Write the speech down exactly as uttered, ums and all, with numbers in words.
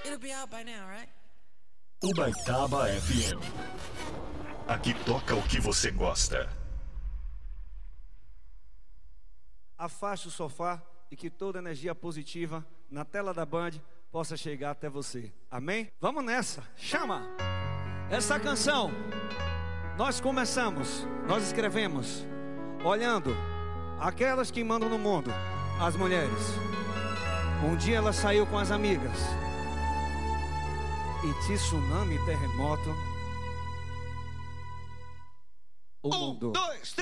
It'll be out by now, right? Ubaitaba F M. Aqui toca o que você gosta. Afaste o sofá e que toda energia positiva na tela da Band possa chegar até você. Amém? Vamos nessa. Chama! Essa canção nós começamos, nós escrevemos olhando aquelas que mandam no mundo, as mulheres. Um dia ela saiu com as amigas e tsunami, terremoto, o Um, mundo dois.